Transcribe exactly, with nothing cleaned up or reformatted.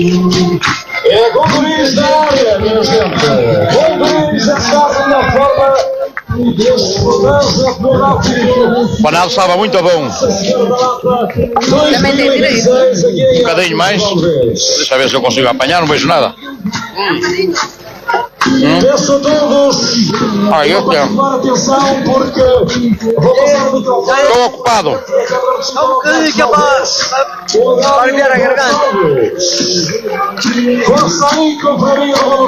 É gol do Luís da área, minha gente. Gol do Luís da segunda forma. O Panado estava muito bom. Também tem direito. Um bocadinho mais. Deixa eu ver se eu consigo apanhar, não vejo nada. Hum. Peço a todos ah, eu tenho. atenção porque vou passar o microfone. Estou ocupado. Só um bocadinho que é para aliviar a garganta. Força aí, companheiro.